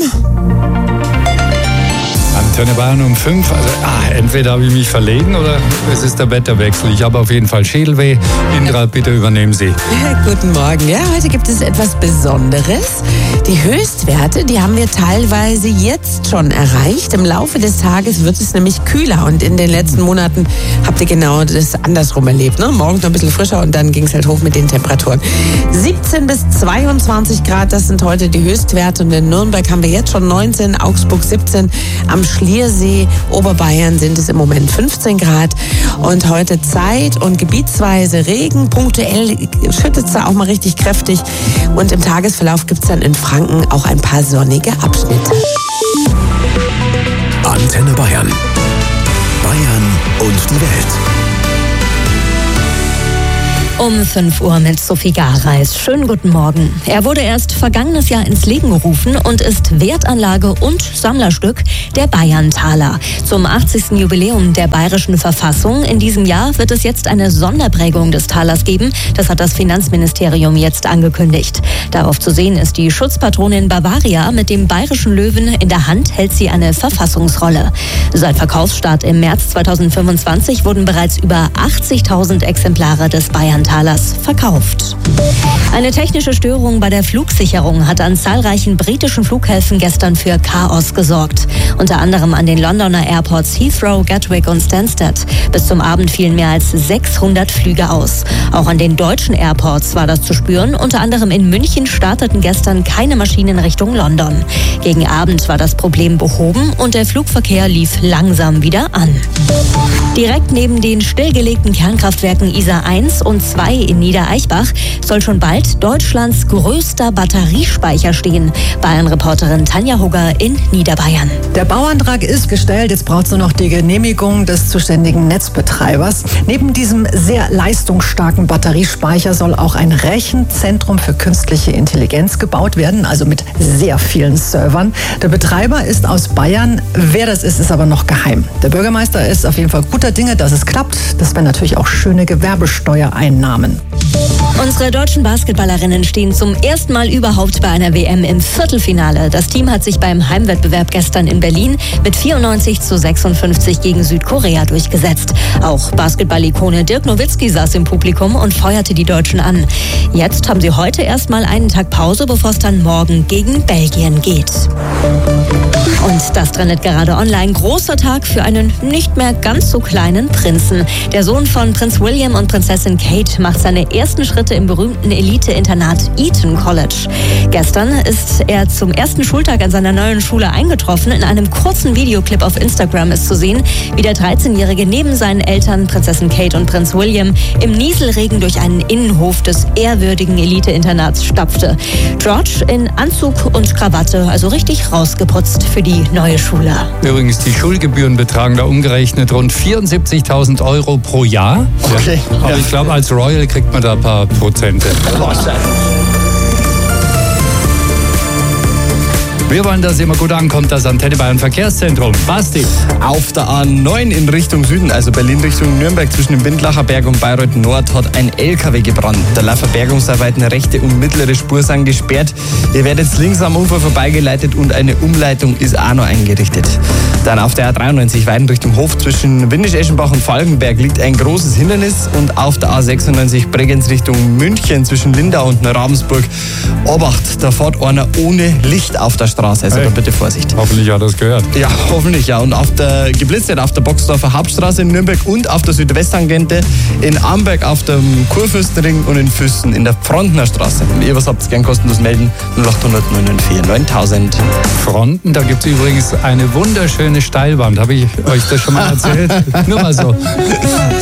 Antenne Bayern um 5. Also, entweder habe ich mich verlegen oder es ist der Wetterwechsel. Ich habe auf jeden Fall Schädelweh. Indra, bitte übernehmen Sie. Guten Morgen. Ja, heute gibt es etwas Besonderes. Die Höchstwerte, die haben wir teilweise jetzt schon erreicht. Im Laufe des Tages wird es nämlich kühler. Und in den letzten Monaten habt ihr genau das andersrum erlebt. Ne? Morgens noch ein bisschen frischer und dann ging es halt hoch mit den Temperaturen. 17 bis 22 Grad, das sind heute die Höchstwerte. Und in Nürnberg haben wir jetzt schon 19, Augsburg 17, am Schliersee, Oberbayern sind es im Moment 15 Grad. Und heute zeit- und gebietsweise Regen. Punktuell schüttet es da auch mal richtig kräftig. Und im Tagesverlauf gibt es dann in Franken auch ein paar sonnige Abschnitte. Antenne Bayern. Bayern und die Welt. Um 5 Uhr mit Sophie Gareis. Schönen guten Morgen. Er wurde erst vergangenes Jahr ins Leben gerufen und ist Wertanlage und Sammlerstück der Bayern-Taler. Zum 80. Jubiläum der Bayerischen Verfassung in diesem Jahr wird es jetzt eine Sonderprägung des Talers geben. Das hat das Finanzministerium jetzt angekündigt. Darauf zu sehen ist die Schutzpatronin Bavaria mit dem bayerischen Löwen. In der Hand hält sie eine Verfassungsrolle. Seit Verkaufsstart im März 2025 wurden bereits über 80.000 Exemplare des Bayern-Talers verkauft. Eine technische Störung bei der Flugsicherung hat an zahlreichen britischen Flughäfen gestern für Chaos gesorgt. Unter anderem an den Londoner Airports Heathrow, Gatwick und Stansted. Bis zum Abend fielen mehr als 600 Flüge aus. Auch an den deutschen Airports war das zu spüren. Unter anderem in München starteten gestern keine Maschinen Richtung London. Gegen Abend war das Problem behoben und der Flugverkehr lief langsam wieder an. Direkt neben den stillgelegten Kernkraftwerken Isar 1 und 2 in Niedereichbach soll schon bald Deutschlands größter Batteriespeicher stehen. Bayern-Reporterin Tanja Hugger in Niederbayern. Der Bauantrag ist gestellt, jetzt braucht es nur noch die Genehmigung des zuständigen Netzbetreibers. Neben diesem sehr leistungsstarken Batteriespeicher soll auch ein Rechenzentrum für künstliche Intelligenz gebaut werden, also mit sehr vielen Servern. Der Betreiber ist aus Bayern, wer das ist aber noch geheim. Der Bürgermeister ist auf jeden Fall guter Dinge, dass es klappt. Das wären natürlich auch schöne Gewerbesteuereinnahmen. Unsere deutschen Basketballerinnen stehen zum ersten Mal überhaupt bei einer WM im Viertelfinale. Das Team hat sich beim Heimwettbewerb gestern in Berlin mit 94:56 gegen Südkorea durchgesetzt. Auch Basketball-Ikone Dirk Nowitzki saß im Publikum und feuerte die Deutschen an. Jetzt haben sie heute erstmal einen Tag Pause, bevor es dann morgen gegen Belgien geht. Und das trendet gerade online. Großer Tag für einen nicht mehr ganz so kleinen Prinzen. Der Sohn von Prinz William und Prinzessin Kate macht seine ersten Schritte im berühmten Elite-Internat Eton College. Gestern ist er zum ersten Schultag an seiner neuen Schule eingetroffen. In einem kurzen Videoclip auf Instagram ist zu sehen, wie der 13-Jährige neben seinen Eltern, Prinzessin Kate und Prinz William, im Nieselregen durch einen Innenhof des ehrwürdigen Elite-Internats stapfte. George in Anzug und Krawatte, also richtig rausgeputzt für die neue Schule. Übrigens, die Schulgebühren betragen da umgerechnet rund 74.000 Euro pro Jahr. Okay. Aber ich glaube, als Royal kriegt man da ein paar Prozente. Wir wollen, dass es immer gut ankommt, das Antenne Bayern Verkehrszentrum. Basti. Auf der A9 in Richtung Süden, also Berlin Richtung Nürnberg, zwischen dem Windlacher Berg und Bayreuth Nord, hat ein LKW gebrannt. Der Verbergungsarbeiten rechte und mittlere Spur sind gesperrt. Ihr werdet jetzt links am Ufer vorbeigeleitet und eine Umleitung ist auch noch eingerichtet. Dann auf der A93 Weiden Richtung Hof zwischen Windisch-Eschenbach und Falkenberg liegt ein großes Hindernis und auf der A96 Bregenz Richtung München zwischen Lindau und Ravensburg. Obacht, da fährt einer ohne Licht auf der Straße, also da bitte Vorsicht. Hoffentlich hat er es gehört. Ja, hoffentlich, ja. Und geblitzt wird auf der Boxdorfer Hauptstraße in Nürnberg und auf der Südwesttangente in Amberg auf dem Kurfürstenring und in Füssen in der Frontner Straße. Wenn ihr was habt, gern kostenlos melden. 0800 994 9000. Fronten, da gibt es übrigens eine wunderschöne Steilwand. Habe ich euch das schon mal erzählt? Nur mal so.